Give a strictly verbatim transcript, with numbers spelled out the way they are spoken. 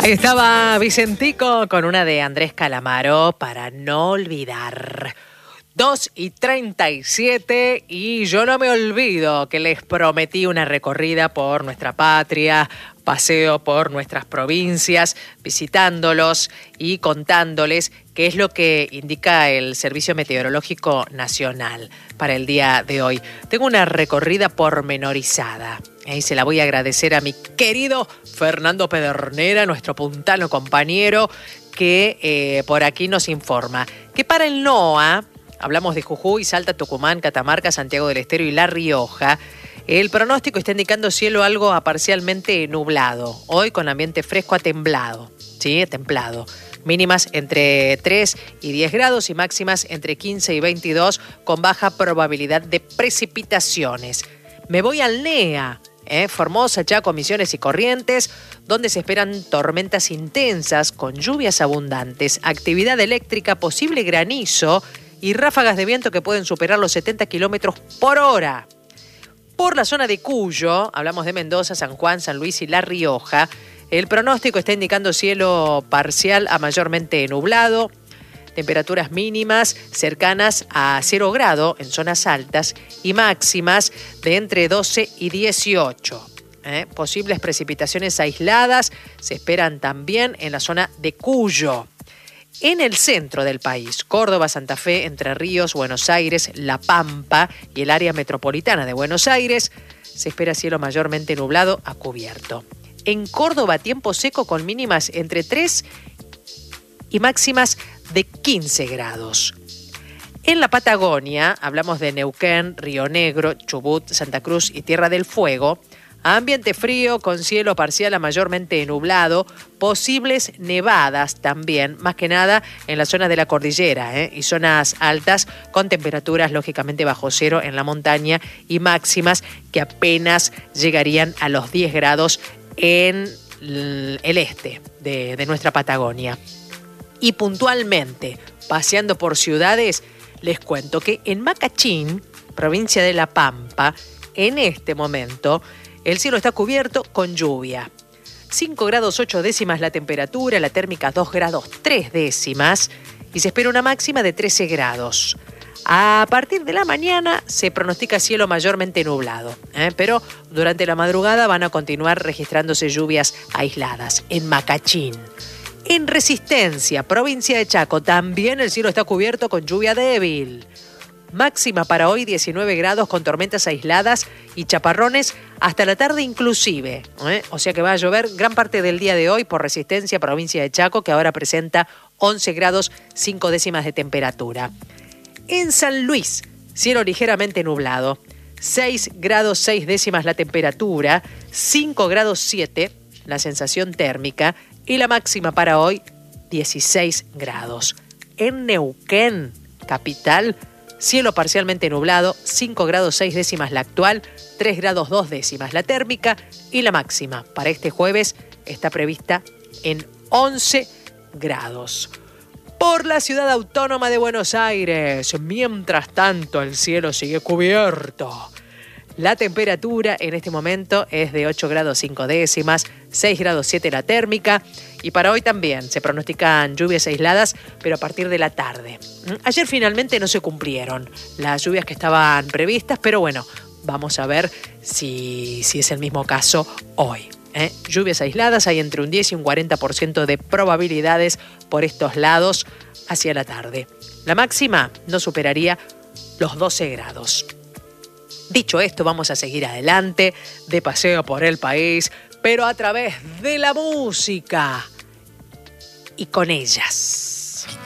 Ahí estaba Vicentico con una de Andrés Calamaro, Para no olvidar. dos y treinta y siete y yo no me olvido que les prometí una recorrida por nuestra patria, paseo por nuestras provincias, visitándolos y contándoles qué es lo que indica el Servicio Meteorológico Nacional para el día de hoy. Tengo una recorrida pormenorizada. Y se la voy a agradecer a mi querido Fernando Pedernera, nuestro puntano compañero, que eh, por aquí nos informa que para el NOA, hablamos de Jujuy, Salta, Tucumán, Catamarca, Santiago del Estero y La Rioja, el pronóstico está indicando cielo algo a parcialmente nublado, hoy con ambiente fresco a templado, ¿sí? Templado. Mínimas entre tres y diez grados y máximas entre quince y veintidós con baja probabilidad de precipitaciones. Me voy al NEA. ¿Eh? Formosa, Chaco, Misiones y Corrientes, donde se esperan tormentas intensas con lluvias abundantes, actividad eléctrica, posible granizo y ráfagas de viento que pueden superar los setenta kilómetros por hora. Por la zona de Cuyo, hablamos de Mendoza, San Juan, San Luis y La Rioja, el pronóstico está indicando cielo parcial a mayormente nublado, temperaturas mínimas cercanas a cero grado en zonas altas y máximas de entre doce y dieciocho. ¿Eh? Posibles precipitaciones aisladas se esperan también en la zona de Cuyo. En el centro del país, Córdoba, Santa Fe, Entre Ríos, Buenos Aires, La Pampa y el área metropolitana de Buenos Aires, se espera cielo mayormente nublado a cubierto. En Córdoba, tiempo seco con mínimas entre tres y máximas de quince grados. En la Patagonia, hablamos de Neuquén, Río Negro, Chubut, Santa Cruz y Tierra del Fuego, ambiente frío con cielo parcial a mayormente nublado, posibles nevadas también, más que nada en la zona de la cordillera ¿eh? y zonas altas con temperaturas lógicamente bajo cero en la montaña y máximas que apenas llegarían a los diez grados en el este de, de nuestra Patagonia. Y puntualmente, paseando por ciudades, les cuento que en Macachín, provincia de La Pampa, en este momento, el cielo está cubierto con lluvia. cinco grados ocho décimas la temperatura, la térmica dos grados tres décimas y se espera una máxima de trece grados. A partir de la mañana se pronostica cielo mayormente nublado, ¿eh? pero durante la madrugada van a continuar registrándose lluvias aisladas en Macachín. En Resistencia, provincia de Chaco, también el cielo está cubierto con lluvia débil. Máxima para hoy diecinueve grados con tormentas aisladas y chaparrones hasta la tarde inclusive. ¿eh? O sea que va a llover gran parte del día de hoy por Resistencia, provincia de Chaco, que ahora presenta once grados cinco décimas de temperatura. En San Luis, cielo ligeramente nublado. seis grados seis décimas la temperatura, cinco grados siete la sensación térmica y la máxima para hoy dieciséis grados. En Neuquén, capital, cielo parcialmente nublado, cinco grados seis décimas la actual, tres grados dos décimas la térmica y la máxima para este jueves está prevista en once grados. Por la ciudad autónoma de Buenos Aires, mientras tanto el cielo sigue cubierto. La temperatura en este momento es de ocho grados cinco décimas, seis grados siete la térmica y para hoy también se pronostican lluvias aisladas, pero a partir de la tarde. Ayer finalmente no se cumplieron las lluvias que estaban previstas, pero bueno, vamos a ver si, si es el mismo caso hoy. ¿eh? Lluvias aisladas, hay entre un diez y un cuarenta por ciento de probabilidades por estos lados hacia la tarde. La máxima no superaría los doce grados. Dicho esto, vamos a seguir adelante de paseo por el país, pero a través de la música y con ellas.